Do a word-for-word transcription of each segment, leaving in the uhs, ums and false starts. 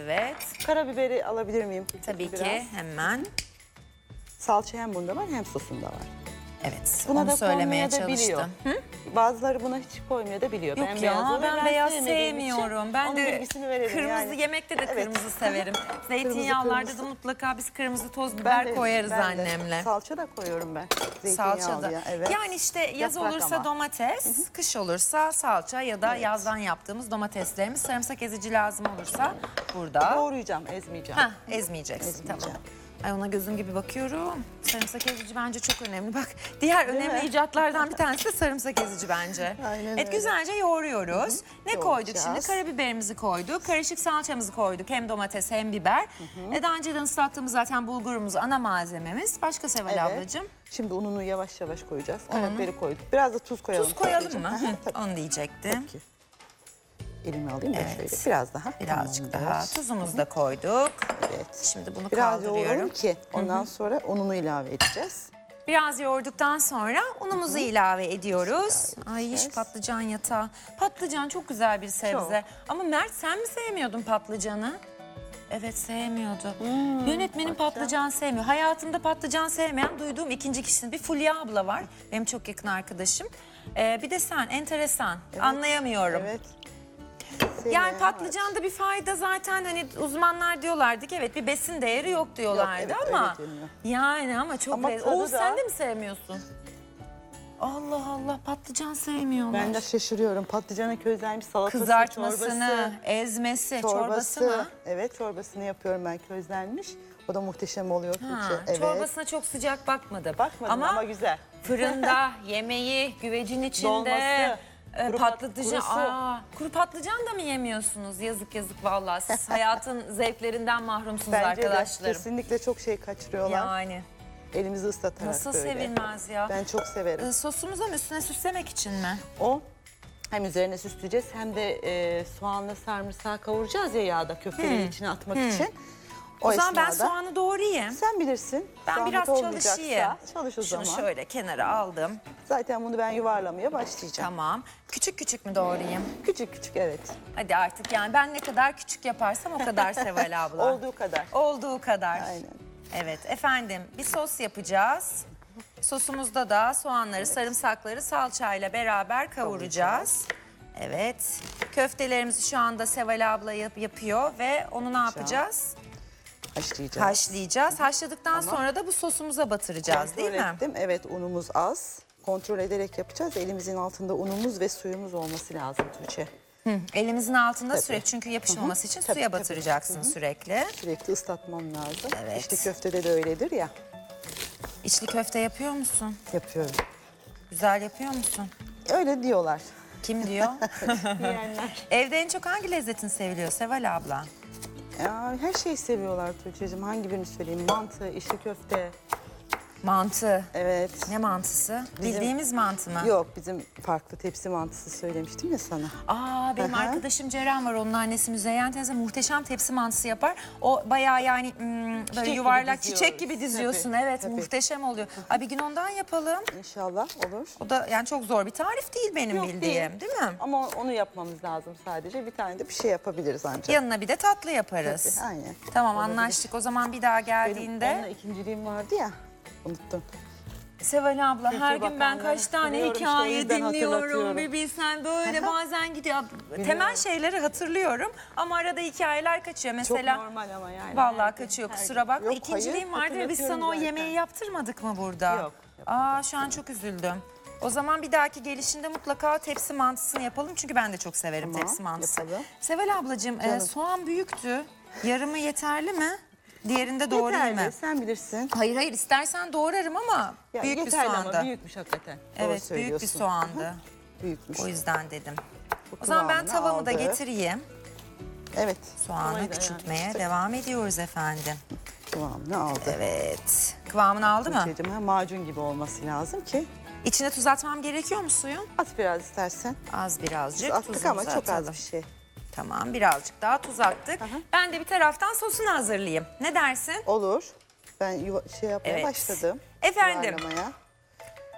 Evet. Karabiberi alabilir miyim? Tabii Biraz. ki hemen. Salça hem bunda var hem sosunda var. Evet, Buna onu da söylemeye koymaya da biliyor. çalıştım. Bazıları buna hiç koymuyor da biliyor. Yok ben ya, beyaz ben beyaz sevmediğim için sevmiyorum. Ben onun de bilgisini verelim kırmızı yani. yemekte de Evet. kırmızı severim. Zeytinyağlarda da mutlaka biz kırmızı toz biber de- koyarız ben de. annemle. Salça da koyuyorum ben. Salça da. Ya, evet. Yani işte yaz Yaprak olursa ama. domates, kış olursa salça ya da Evet. yazdan yaptığımız domateslerimiz. Sarımsak ezici lazım olursa burada. Doğrayacağım, ezmeyeceğim. Heh, ezmeyeceksin. Ezmeyeceğim. Tamam. Ay ona gözüm gibi bakıyorum. Sarımsak ezici bence çok önemli. Bak diğer Değil önemli mi? icatlardan bir tanesi de sarımsak ezici bence. Aynen Evet, öyle. güzelce yoğuruyoruz. Ne koyduk şimdi? Yoğuracağız. Karabiberimizi koyduk. Karışık salçamızı koyduk. Hem domates hem biber. E, daha önceden ıslattığımız zaten bulgurumuz ana malzememiz. Başka Seval Evet. ablacığım. Şimdi ununu yavaş yavaş koyacağız. Karabiberi koyduk. Biraz da tuz koyalım. Tuz koyalım Tuzlucuğum. mı? Aha, Hı, tabii. onu diyecektim. Peki. Elimi alayım da Evet. şöyle. Biraz daha. Birazcık Tamamdır. daha tuzumuzu da koyduk. Evet. Şimdi bunu Biraz yoğuralım kaldırıyorum. ki ondan sonra ununu ilave edeceğiz. Biraz yoğurduktan sonra unumuzu ilave ediyoruz. ilave Ay edeceğiz. şu patlıcan yatağı. Patlıcan çok güzel bir sebze. Ama Mert sen mi sevmiyordun patlıcanı? Evet sevmiyordu. Yönetmenim patlıcan sevmiyor. Hayatımda patlıcan sevmeyen duyduğum ikinci kişinin bir Fulya abla var. Benim çok yakın arkadaşım. Ee, bir de sen enteresan. Anlayamıyorum. Evet. Yani Sevmeyen patlıcanda bir fayda zaten hani uzmanlar diyorlardı ki evet bir besin değeri yok diyorlardı Yok, evet, ama öyle deniyor. yani ama çok Ama lezzet- tadı Oğuz da- sen de mi sevmiyorsun? Allah Allah patlıcan sevmiyorlar. Ben de şaşırıyorum. Patlıcanın közlenmiş salatası, Kızartmasını, çorbası, ezmesi, çorbası, çorbası, mı? Evet, çorbasını yapıyorum ben közlenmiş. O da muhteşem oluyor Ha, Tuğçe. Evet. çorbasına çok sıcak bakmadım. Bakmadım ama, ama güzel. fırında yemeği, güvecin içinde. Dolması, e, kuru pat- patlıcan, kurusu. aa, kuru patlıcan da mı yemiyorsunuz? Yazık yazık vallahi. Siz hayatın zevklerinden mahrumsunuz Bence de arkadaşlarım. kesinlikle çok şey kaçırıyorlar. Yani Elimizi ıslatarak nasıl böyle. sevilmez ya? Ben çok severim. Ee, Sosumuzun üstüne süslemek için mi? O hem üzerine süsleyeceğiz hem de e, soğanla sarımsağı kavuracağız ya yağda köfteleri içine atmak için. O, zaman ben esnada- soğanı doğrayayım. Sen bilirsin. Ben Zahmet biraz olmayacaksa çalışayım. Çalış o Şunu zaman. şöyle kenara aldım. Zaten bunu ben yuvarlamaya başlayacağım. Tamam. Küçük küçük mü doğrayayım? Küçük küçük evet. Hadi artık yani ben ne kadar küçük yaparsam o kadar Seval abla. Olduğu kadar. Olduğu kadar. Aynen. Evet efendim bir sos yapacağız. Sosumuzda da soğanları, sarımsakları salçayla beraber kavuracağız. Evet. Köftelerimizi şu anda Seval abla yap- yapıyor ve onu ne yapacağız? Haşlayacağız. Haşlayacağız. Haşladıktan sonra da bu sosumuza batıracağız değil Kontrol mi? ettim. Evet, unumuz az. Kontrol ederek yapacağız. Elimizin altında unumuz ve suyumuz olması lazım Tuğçe. Hı, elimizin altında Tabii. sürekli çünkü yapışmaması için Tabii, suya tabii. batıracaksın sürekli. Sürekli ıslatmam lazım. Evet. İşte köftede de öyledir ya. İçli köfte yapıyor musun? Yapıyorum. Güzel yapıyor musun? Öyle diyorlar. Kim diyor? Yiyenler. Evde en çok hangi lezzetin seviliyor Seval abla? Ya, her şeyi seviyorlar Tuğçe'cim. Hangi birini söyleyeyim? Mantı, içli köfte. Mantı. Evet. Ne mantısı? Bizim- Bildiğimiz mantı mı? Yok, bizim farklı tepsi mantısı söylemiştim ya sana. Aa benim Aha. arkadaşım Ceren var, onun annesi Müzeyyen teyze muhteşem tepsi mantısı yapar. O bayağı yani hmm, böyle gibi yuvarlak diziyoruz. çiçek gibi diziyorsun. Tabii, Evet tabii. muhteşem oluyor. Ay bir gün ondan yapalım. İnşallah olur. O da yani çok zor bir tarif değil benim Yok, bildiğim değil. mi? Ama onu yapmamız lazım sadece. Bir tane de bir şey yapabiliriz ancak. Yanına bir de tatlı yaparız. Tabii, aynen. Tamam Olabilir. anlaştık. O zaman bir daha Benim geldiğinde onunla ikinciliğim vardı ya. Unuttum. Seval abla her gün ben Bakanlığı kaç tane biliyorum işte, o hikaye yüzden dinliyorum. hatırlatıyorum. Bir bilsen böyle bazen gidiyor. Temel şeyleri hatırlıyorum ama arada hikayeler kaçıyor. Mesela Çok normal ama yani. vallahi Herkes- kaçıyor her- kusura bakma. Yok, İkinciliğim hayır, vardı ve biz sana o hatırlatıyorum yemeği zaten. yaptırmadık mı burada? Yok, Aa şu an çok üzüldüm. O zaman bir dahaki gelişinde mutlaka tepsi mantısını yapalım. Çünkü ben de çok severim Tamam, tepsi mantısı. yapalım. Seval ablacığım e, soğan büyüktü. Yarımı yeterli mi? Diğerinde doğrayayım Yeterli, mı? sen bilirsin. Hayır hayır istersen doğrarım ama Ya, büyük bir yeterli soğandı. ama büyükmüş hakikaten. Doğru Evet büyük bir söylüyorsun. soğandı. Büyükmüş. O yüzden dedim. Bu O zaman ben kıvamını tavamı da aldı. getireyim. Evet. Soğanı Kolaydı küçültmeye yani. devam ediyoruz efendim. Kıvamını aldı. Evet. Kıvamını aldı mı? Tuğçe'cim, ha, macun gibi olması lazım ki. İçine tuz atmam gerekiyor mu suyun? At biraz istersen. Az birazcık Attık tuzumuzu ama çok atalım. az bir şey. Tamam birazcık daha tuz attık. Ben de bir taraftan sosunu hazırlayayım. Ne dersin? Olur. Ben yuva, şey yapmaya Evet. başladım. Efendim? Yuvarlamaya.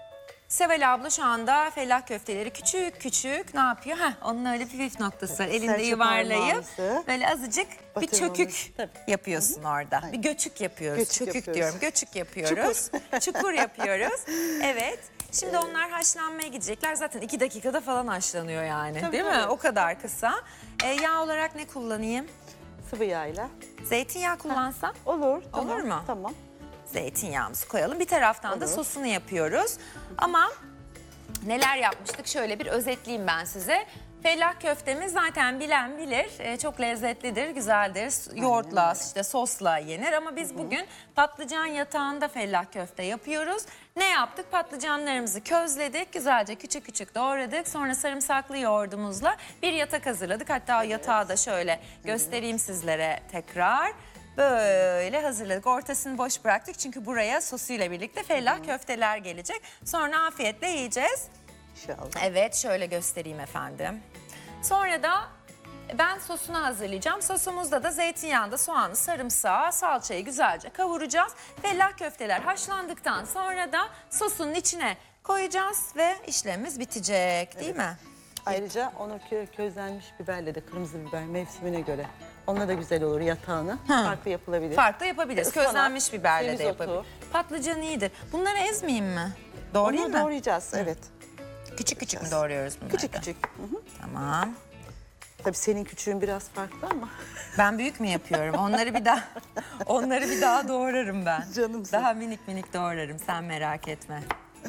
Seval abla şu anda fellah köfteleri küçük küçük ne yapıyor? Heh, onun öyle bir püf noktası var. Elinde serçe yuvarlayıp parmağımızı böyle azıcık bir batırmamız. çökük Tabii. yapıyorsun orada. Aynen. Bir göçük yapıyoruz. Göçük Çökük yapıyoruz. diyorum. Göçük yapıyoruz. Çukur yapıyoruz. Evet. Şimdi onlar haşlanmaya gidecekler. Zaten iki dakikada falan haşlanıyor yani. Tabii, değil mi? tabii. O kadar kısa. E, yağ olarak ne kullanayım? Sıvı yağıyla. Zeytinyağı kullansam? Olur. Tamam, Olur mu? Tamam. Zeytinyağımızı koyalım. Bir taraftan da Olur. sosunu yapıyoruz. Ama neler yapmıştık? Şöyle bir özetleyeyim ben size. Fellah köftemiz zaten bilen bilir. Ee, çok lezzetlidir, güzeldir. Yoğurtla, işte sosla yenir. Ama biz bugün patlıcan yatağında fellah köfte yapıyoruz. Ne yaptık? Patlıcanlarımızı közledik. Güzelce küçük küçük doğradık. Sonra sarımsaklı yoğurdumuzla bir yatak hazırladık. Hatta o yatağı da şöyle göstereyim sizlere tekrar. Böyle hazırladık. Ortasını boş bıraktık. Çünkü buraya sosuyla birlikte fellah köfteler gelecek. Sonra afiyetle yiyeceğiz. İnşallah. Evet, şöyle göstereyim efendim. Sonra da ben sosunu hazırlayacağım. Sosumuzda da zeytinyağında soğanı, sarımsağı, salçayı güzelce kavuracağız. Fellah köfteler haşlandıktan sonra da sosunun içine koyacağız ve işlemimiz bitecek, değil mi? Ayrıca onu kö közlenmiş biberle de kırmızı biber mevsimine göre. Onunla da güzel olur yatağını. Farklı yapılabilir. Farklı yapabiliriz. Ispanak, Közlenmiş biberle de semizotu. yapabiliriz. Patlıcan iyidir. Bunları ezmeyeyim mi? Doğrayayım Onu mı? doğrayacağız, evet. Küçük küçük mü doğruyoruz bunları? Küçük da? küçük. Hı hı. Tamam. Tabii senin küçüğün biraz farklı ama. Ben büyük mü yapıyorum? Onları bir daha onları bir daha doğrarım ben. Canımsın. Daha minik minik doğrarım. Sen merak etme.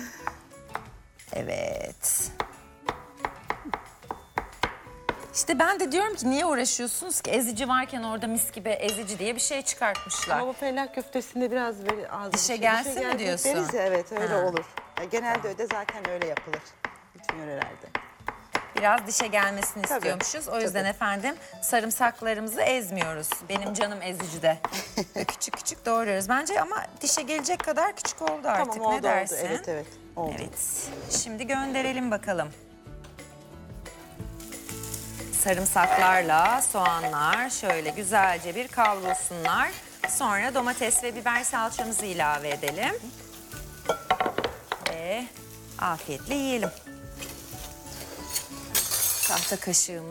Evet. İşte ben de diyorum ki niye uğraşıyorsunuz ki? Ezici varken orada mis gibi ezici diye bir şey çıkartmışlar. Ama bu fellah köftesinde biraz böyle az Dişe bir şey- gelse dişe mi gelecek diyorsun? deriz ya, evet öyle Ha. olur. Ya genelde öyle zaten öyle yapılır. Bütün yörelerde. Biraz dişe gelmesini Tabii, istiyormuşuz. O yüzden tabii. efendim sarımsaklarımızı ezmiyoruz. Benim canım ezici de. Böyle küçük küçük doğruyoruz. Bence ama dişe gelecek kadar küçük oldu artık. Tamam oldu ne dersin? oldu. Evet evet oldu. Evet. Şimdi gönderelim bakalım. Sarımsaklarla soğanlar şöyle güzelce bir kavrulsunlar. Sonra domates ve biber salçamızı ilave edelim. Ve afiyetle yiyelim. Tahta kaşığımız.